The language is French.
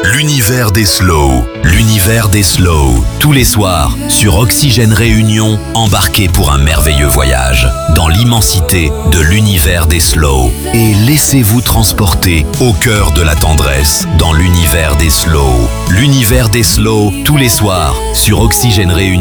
L'univers des slow. L'univers des slow. Tous les soirs, sur Oxygène Réunion, embarquez pour un merveilleux voyage dans l'immensité de l'univers des slow. Et laissez-vous transporter au cœur de la tendresse dans l'univers des slow. L'univers des slow, tous les soirs, sur Oxygène Réunion.